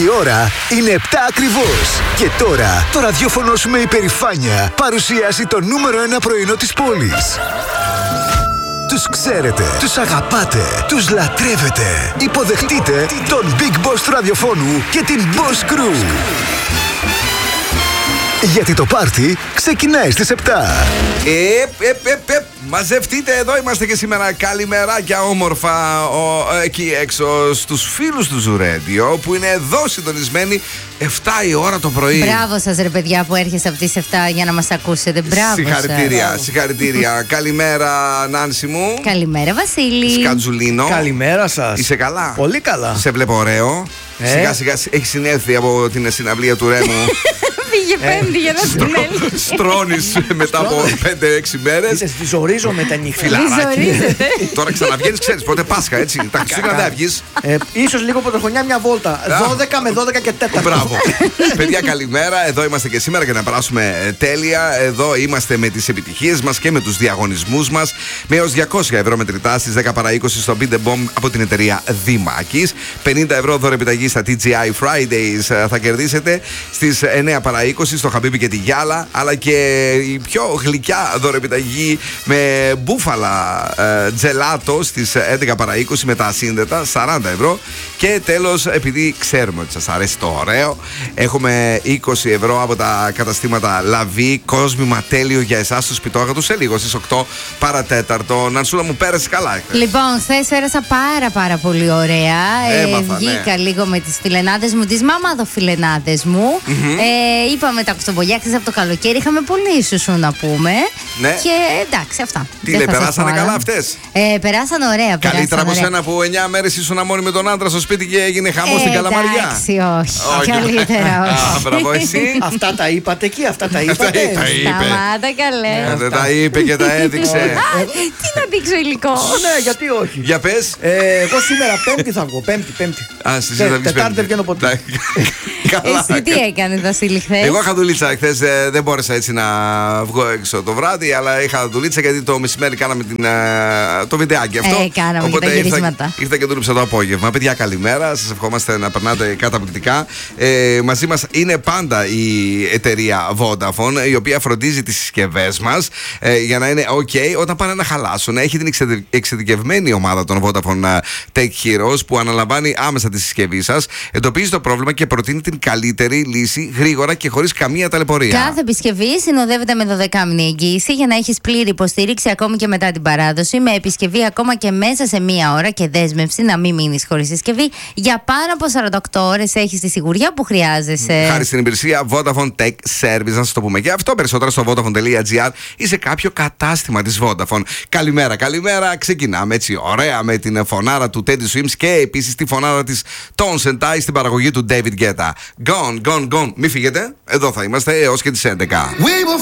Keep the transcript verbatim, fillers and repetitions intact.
Η ώρα είναι επτά ακριβώς. Και τώρα το ραδιόφωνο σου με υπερηφάνεια παρουσιάζει το νούμερο ένα πρωινό της πόλης. Τους ξέρετε, τους αγαπάτε, τους λατρεύετε. Υποδεχτείτε τον Big Boss του ραδιοφώνου και την Boss Crew. Γιατί το πάρτι ξεκινάει στις επτά. Επ, επ, επ, επ. Μαζευτείτε, εδώ είμαστε και σήμερα. Καλημεράκια όμορφα ο, εκεί έξω στους φίλους του Ζουρέντιο που είναι εδώ συντονισμένοι επτά η ώρα το πρωί. Μπράβο σας ρε παιδιά που έρχεσαι από τις επτά για να μας ακούσετε. Μπράβο. Συγχαρητήρια, σας. συγχαρητήρια. Καλημέρα Νάνση μου. Καλημέρα Βασίλη. Σκατζουλίνο. Καλημέρα σας. Είσαι καλά? Πολύ καλά. Σε βλέπω ωραίο. Ε? Σιγά σιγά έχει συνέλθει από την συναυλία του Ρέμου. Πήγε πέμπτη για να συνέλθει. Στρώνεις μετά από πέντε έξι μέρες. Τη ζορίζω με τα νύχτα. Ζορίζεται. Τώρα ξαναβγαίνεις, ξέρεις πότε Πάσχα, έτσι. Τα Χριστούγεννα δεν βγεις. Ε, ίσως λίγο πρωτοχρονιά μια βόλτα. δώδεκα με δώδεκα και τέταρτο. Μπράβο. Παιδιά, καλημέρα. Εδώ είμαστε και σήμερα για να περάσουμε τέλεια. Εδώ είμαστε με τις επιτυχίες μας και με τους διαγωνισμούς μας. Με έως διακόσια ευρώ μετρητά στις δέκα παρά είκοσι στο Beat the Bomb από την εταιρεία Δημάκης. πενήντα ευρώ δωρεπιταγή στα τι τζι άι Fridays θα κερδίσετε. Στις εννέα παρά είκοσι στο Χαμπίμπι και τη Γιάλα. Αλλά και η πιο γλυκιά δωρεπιταγή με μπούφαλα ε, τζελάτο στις έντεκα παρά είκοσι με τα ασύνδετα, σαράντα ευρώ. Και τέλος, επειδή ξέρουμε ότι σας αρέσει το ωραίο, έχουμε είκοσι ευρώ από τα καταστήματα Λαβή, κόσμημα τέλειο για εσάς του σπιτόγατου σε λίγο στις οκτώ παρατέταρτο. Νανσούλα μου, πέρασε καλά? Λοιπόν, χθες πέρασα πάρα πάρα πολύ ωραία. Έμαθα, ε, βγήκα ναι. λίγο με τις φιλενάδες μου, τις μαμαδοφιλενάδες μου. Mm-hmm. Ε, είπαμε τα κουστομπολιά χθες από το καλοκαίρι. Είχαμε πολύ σουσού να πούμε. Ναι. Και εντάξει, αυτά. Τι Δεν λέει, θα σας περάσανε πω καλά άλλα. αυτές? Ε, περάσαν ωραία. Καλύτερα από περάσαν σένα που εννιά μέρες ήσουν μόνη με τον άντρα στο σπίτι και έγινε χαμό στην Καλαμαριά. Εντάξει, όχι. Καλύτερα όχι. Α, μπράβο, εσύ. Αυτά τα είπατε εκεί, αυτά τα είπατε. Τα είπε. Σταμάτα καλέ. Ε, Δεν τα είπε και τα έδειξε. Α, τι να δείξω υλικό. Ναι, γιατί όχι. Για πες. Ε, εγώ σήμερα πέμπτη θα βγω. Πέμπτη, πέμπτη. Α, εσύ Τε- θα βγεις Τετάρτη πέμπτη. δεν βγαίνω ποτέ. Καλά. Εσύ τι έκανες Βασίλη χθες? Εγώ είχα δουλίτσα χθες, ε, δεν μπόρεσα έτσι να βγω έξω το βράδυ, αλλά είχα δουλίτσα γιατί το μεσημέρι κάναμε την, ε, το βιντεάκι αυτό. Ε, κάναμε και τα ήρθα, γυρίσματα. ήρθα και δούλεψα το απόγευμα. Παιδιά, καλημέρα. Σας ευχόμαστε να περνάτε καταπληκτικά. Ε, μαζί μας είναι πάντα η εταιρεία Vodafone, η οποία φροντίζει τις συσκευές μας ε, για να είναι OK όταν πάνε να χαλάσουν. Έχει την εξεδε- εξειδικευμένη ομάδα των Vodafone Tech Heroes που αναλαμβάνει άμεσα τη συσκευή σας, εντοπίζει το πρόβλημα και προτείνει την καλύτερη λύση γρήγορα και χωρίς καμία ταλαιπωρία. Κάθε επισκευή συνοδεύεται με δωδεκάμηνη εγγύηση για να έχεις πλήρη υποστήριξη ακόμη και μετά την παράδοση, με επισκευή ακόμα και μέσα σε μία ώρα και δέσμευση να μην μείνεις χωρίς συσκευή. Για πάνω από σαράντα οκτώ ώρες έχεις τη σιγουριά που χρειάζεσαι. Χάρη στην υπηρεσία Vodafone Tech Service, να σας το πούμε και αυτό περισσότερα στο vodafone τελεία gr ή σε κάποιο κατάστημα της Vodafone. Καλημέρα, καλημέρα. Ξεκινάμε έτσι ωραία με την φωνάρα του Teddy Swims και επίσης τη φωνάρα της Tones and I στην παραγωγή του David Guetta. Gone, gone, gone. Μην φύγετε. Εδώ θα είμαστε έως και τις έντεκα. We will